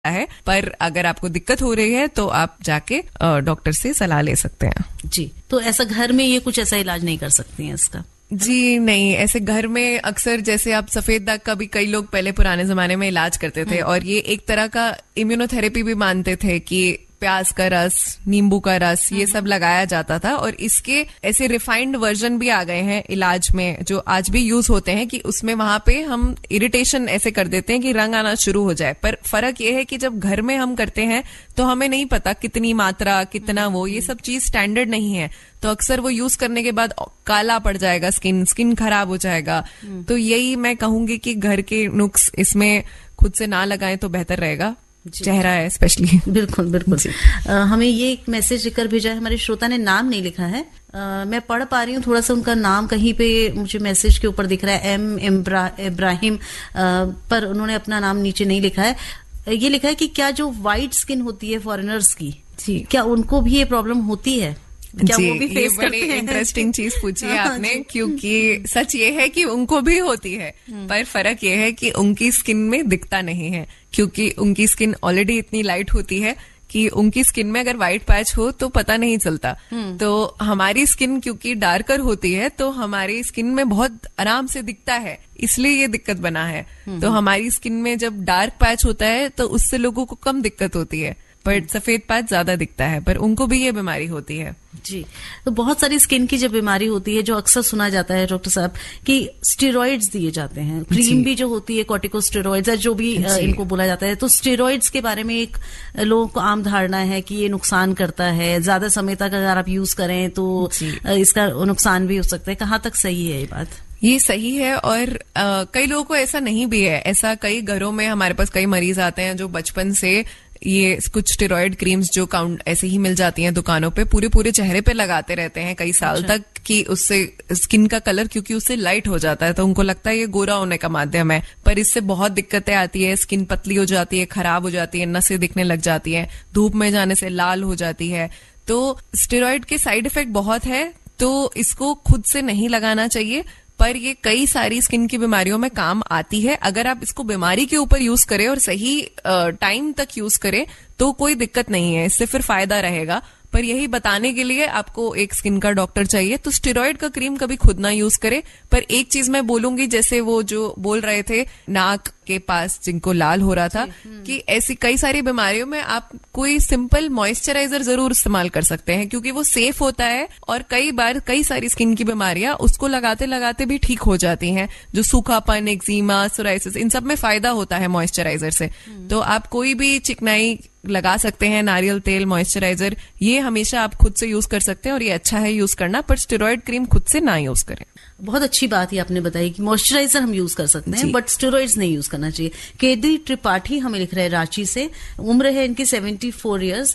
है, पर अगर आपको दिक्कत हो रही है तो आप जाके डॉक्टर से सलाह ले सकते हैं। जी, तो ऐसा घर में ये कुछ ऐसा इलाज नहीं कर सकती हैं इसका? जी नहीं, ऐसे घर में अक्सर जैसे आप सफेद दाग का भी कई लोग पहले पुराने जमाने में इलाज करते थे और ये एक तरह का इम्यूनोथेरेपी भी मानते थे कि प्याज का रस, नींबू का रस, ये सब लगाया जाता था। और इसके ऐसे रिफाइंड वर्जन भी आ गए हैं इलाज में जो आज भी यूज होते हैं कि उसमें वहां पे हम इरिटेशन ऐसे कर देते हैं कि रंग आना शुरू हो जाए। पर फर्क ये है कि जब घर में हम करते हैं तो हमें नहीं पता कितनी मात्रा, कितना वो, ये सब चीज स्टैंडर्ड नहीं है, तो अक्सर वो यूज करने के बाद काला पड़ जाएगा, स्किन खराब हो जाएगा। तो यही मैं कहूंगी कि घर के नुस्खे इसमें खुद से ना लगाएं तो बेहतर रहेगा, चेहरा है स्पेशली। बिल्कुल बिल्कुल। हमें ये एक मैसेज लिखकर भेजा है, हमारे श्रोता ने नाम नहीं लिखा है, मैं पढ़ पा रही हूँ थोड़ा सा उनका नाम, कहीं पे मुझे मैसेज के ऊपर दिख रहा है इब्राहिम, पर उन्होंने अपना नाम नीचे नहीं लिखा है। ये लिखा है कि क्या जो व्हाइट स्किन होती है फॉरेनर्स की, क्या उनको भी ये प्रॉब्लम होती है? क्या जी, वो भी फेस करते हैं? इंटरेस्टिंग चीज पूछी है आपने, क्योंकि सच ये है कि उनको भी होती है, पर फर्क ये है कि उनकी स्किन में दिखता नहीं है, क्योंकि उनकी स्किन ऑलरेडी इतनी लाइट होती है कि उनकी स्किन में अगर व्हाइट पैच हो तो पता नहीं चलता। तो हमारी स्किन क्योंकि डार्कर होती है तो हमारी स्किन में बहुत आराम से दिखता है, इसलिए ये दिक्कत बना है। तो हमारी स्किन में जब डार्क पैच होता है तो उससे लोगों को कम दिक्कत होती है, पर सफेद पैच ज्यादा दिखता है, पर उनको भी ये बीमारी होती है। जी, तो बहुत सारी स्किन की जब बीमारी होती है, जो अक्सर सुना जाता है डॉक्टर साहब कि स्टेरॉइड्स दिए जाते हैं, क्रीम भी जो होती है कॉर्टिकोस्टेरॉइड्स है, जो भी इनको बोला जाता है। तो स्टेरॉइड्स के बारे में एक लोगों को आम धारणा है कि ये नुकसान करता है, ज्यादा समय तक अगर आप यूज करें तो इसका नुकसान भी हो सकता है। कहाँ तक सही है ये बात? ये सही है, और कई लोगों को ऐसा नहीं भी है। ऐसा कई घरों में हमारे पास कई मरीज आते हैं जो बचपन से ये कुछ स्टेरॉइड क्रीम्स जो ऐसे ही मिल जाती हैं दुकानों पे, पूरे चेहरे पे लगाते रहते हैं कई साल तक, कि उससे स्किन का कलर, क्योंकि उससे लाइट हो जाता है तो उनको लगता है ये गोरा होने का माध्यम है, पर इससे बहुत दिक्कतें आती है। स्किन पतली हो जाती है, खराब हो जाती है, नसें दिखने लग जाती है, धूप में जाने से लाल हो जाती है। तो स्टेरॉइड के साइड इफेक्ट बहुत है, तो इसको खुद से नहीं लगाना चाहिए, पर ये कई सारी स्किन की बीमारियों में काम आती है। अगर आप इसको बीमारी के ऊपर यूज करें और सही टाइम तक यूज करें तो कोई दिक्कत नहीं है, इससे फिर फायदा रहेगा। पर यही बताने के लिए आपको एक स्किन का डॉक्टर चाहिए। तो स्टेरॉइड का क्रीम कभी खुद ना यूज करें। पर एक चीज मैं बोलूंगी, जैसे वो जो बोल रहे थे नाक के पास जिनको लाल हो रहा था, कि ऐसी कई सारी बीमारियों में आप कोई सिंपल मॉइस्चराइजर जरूर इस्तेमाल कर सकते हैं, क्योंकि वो सेफ होता है और कई बार कई सारी स्किन की बीमारियां उसको लगाते लगाते भी ठीक हो जाती हैं। जो सूखापन, एक्जिमा, सोराइसिस, इन सब में फायदा होता है मॉइस्चराइजर से। तो आप कोई भी चिकनाई लगा सकते हैं, नारियल तेल, मॉइस्चराइजर, ये हमेशा आप खुद से यूज कर सकते हैं और ये अच्छा है यूज करना, पर स्टेरॉइड क्रीम खुद से ना यूज करें। बहुत अच्छी बात ये आपने बताई कि मॉइस्चराइजर हम यूज कर सकते हैं, बट स्टेरॉइड्स नहीं यूज करना चाहिए। केदी त्रिपाठी हमें लिख रहे हैं रांची से, उम्र है इनकी 74 ईयर्स।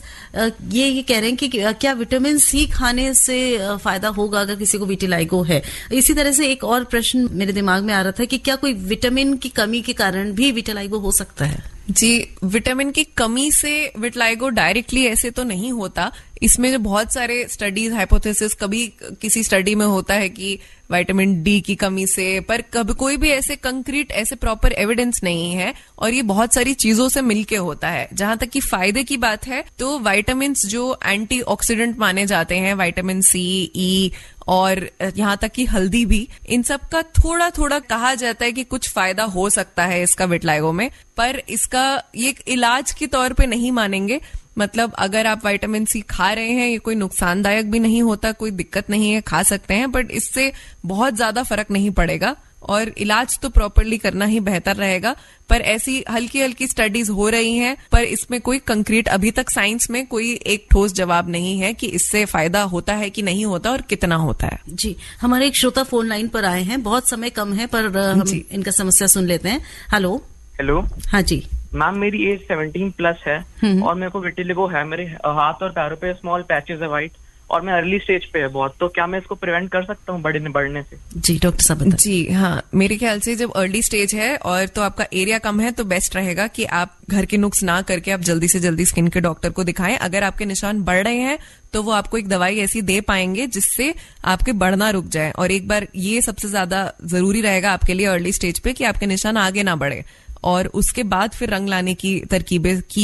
ये कह रहे हैं कि क्या विटामिन सी खाने से फायदा होगा अगर किसी को विटिलाइगो है? इसी तरह से एक और प्रश्न मेरे दिमाग में आ रहा था कि क्या कोई विटामिन की कमी के कारण भी विटिलाइगो हो सकता है? जी, विटामिन की कमी से विटिलाइगो डायरेक्टली ऐसे तो नहीं होता। इसमें जो बहुत सारे स्टडीज, हाइपोथेसिस, कभी किसी स्टडी में होता है कि विटामिन डी की कमी से, पर कभी कोई भी ऐसे कंक्रीट, ऐसे प्रॉपर एविडेंस नहीं है, और ये बहुत सारी चीजों से मिलके होता है। जहां तक कि फायदे की बात है तो विटामिन जो एंटीऑक्सीडेंट माने जाते हैं, विटामिन सी, ई, और यहाँ तक कि हल्दी भी, इन सब का थोड़ा थोड़ा कहा जाता है कि कुछ फायदा हो सकता है इसका विटिलाइगो में, पर इसका ये इलाज के तौर पे नहीं मानेंगे। मतलब अगर आप विटामिन सी खा रहे हैं, ये कोई नुकसानदायक भी नहीं होता, कोई दिक्कत नहीं है, खा सकते हैं, बट इससे बहुत ज्यादा फर्क नहीं पड़ेगा और इलाज तो प्रॉपरली करना ही बेहतर रहेगा। पर ऐसी हल्की हल्की स्टडीज हो रही हैं, पर इसमें कोई कंक्रीट अभी तक साइंस में कोई एक ठोस जवाब नहीं है कि इससे फायदा होता है कि नहीं होता और कितना होता है। जी, हमारे एक श्रोता फोन लाइन पर आए हैं, बहुत समय कम है, पर हम इनका समस्या सुन लेते हैं। हेलो। हाँ जी मैम, मेरी एज 17 प्लस है और मेरे को विटिलिगो है। मेरे हाथ और पैरों पे स्मॉल पैचेस है वाइट, और मैं अर्ली स्टेज पे है बहुत, तो क्या मैं इसको प्रिवेंट कर सकता हूँ बढ़ने से? जी डॉक्टर साहब बताइए। जी हाँ, मेरे ख्याल से जब अर्ली स्टेज है और तो आपका एरिया कम है तो बेस्ट रहेगा कि आप घर के नुक्स ना करके आप जल्दी से जल्दी स्किन के डॉक्टर को दिखाएं। अगर आपके निशान बढ़ रहे हैं तो वो आपको एक दवाई ऐसी दे पाएंगे जिससे आपके बढ़ना रुक जाए, और एक बार ये सबसे ज्यादा जरूरी रहेगा आपके लिए अर्ली स्टेज पे कि आपके निशान आगे ना बढ़े, और उसके बाद फिर रंग लाने की तरकीबें की